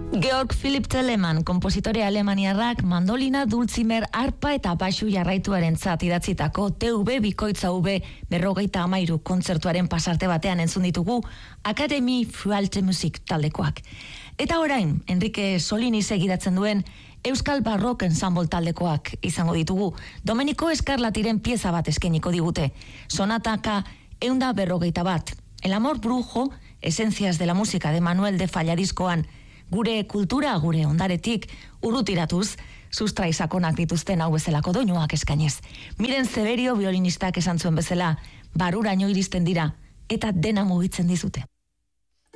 Georg Philipp Telemann, kompositore alemaniarrak mandolina, dulzimer, arpa eta baxu jarraituarentzat idatzitako TV bikoitza V 53 kontzertuaren pasarte batean entzun ditugu Akademie für Alte Musik taldekoak. Eta orain, Enrique Solini segidatzen duen Euskal Barrok Ensemble taldekoak izango ditugu. Domenico Escarlatiren pieza bat eskainiko digute. Sonataka 151. El amor brujo, esencias de la música de Manuel de Falla diskoan. Gure kultura, gure ondaretik, urrutiratuz, sustrai sakonak dituzten hau bezalako doinuak eskainez. Miren Severio violinistak esan zuen bezala, baruraino iristen dira, eta dena mugitzen dizute.